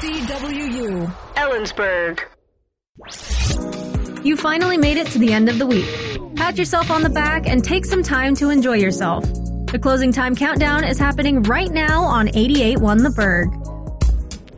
KCWU, Ellensburg. You finally made it to the end of the week. Pat yourself on the back and take some time to enjoy yourself. The closing time countdown is happening right now on 88.1 The Berg.